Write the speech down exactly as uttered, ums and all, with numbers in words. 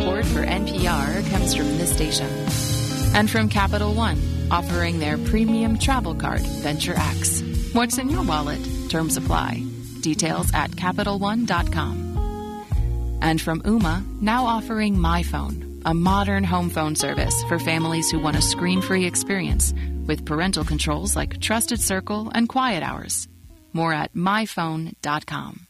support for N P R comes from this station. And from Capital One, offering their premium travel card, Venture X. What's in your wallet? Terms apply. Details at Capital One dot com. And from Ooma, now offering MyPhone, a modern home phone service for families who want a screen-free experience with parental controls like Trusted Circle and Quiet Hours. More at My Phone dot com.